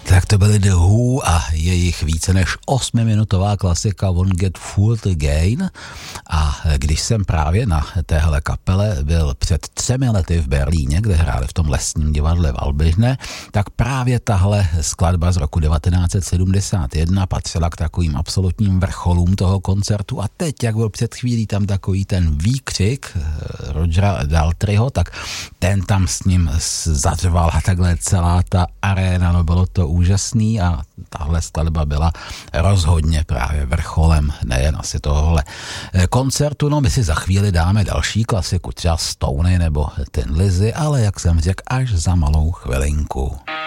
Tak to byly The Who a jejich více než 8minutová klasika Won't Get Fooled Again. A když jsem právě na téhle kapele byl před 3 lety v Berlíně, kde hráli v tom lesním divadle Valběžné, tak právě tahle skladba z roku 1971 patřila k takovým absolutním vrcholům toho koncertu. A teď, jak byl před chvílí tam takový ten výkřik Rogera Daltreyho, tak ten tam s ním zařvala takhle celá ta aréna, no bylo to úžasný a tahle skladba byla rozhodně právě vrcholem nejen asi tohohle koncertu. No my si za chvíli dáme další klasiku, třeba Stoney nebo Tin Lizzy, ale jak jsem řekl, až za malou chvilinku.